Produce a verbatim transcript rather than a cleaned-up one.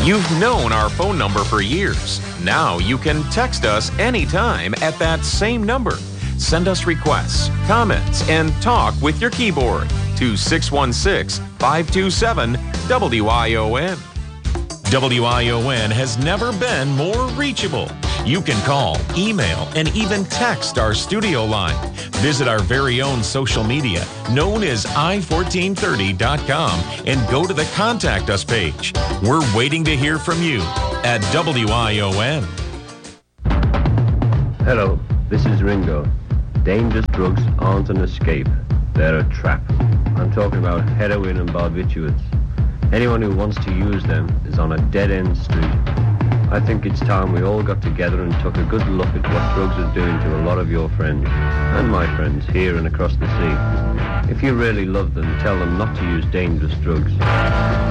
You've known our phone number for years. Now you can text us anytime at that same number. Send us requests, comments, and talk with your keyboard to six one six, five two seven, W I O N. W I O N has never been more reachable. You can call, email, and even text our studio line. Visit our very own social media, known as i fourteen thirty dot com, and go to the Contact Us page. We're waiting to hear from you at W I O N. Hello, this is Ringo. Dangerous drugs aren't an escape. They're a trap. I'm talking about heroin and barbiturates. Anyone who wants to use them is on a dead-end street. I think it's time we all got together and took a good look at what drugs are doing to a lot of your friends, and my friends, here and across the sea. If you really love them, tell them not to use dangerous drugs.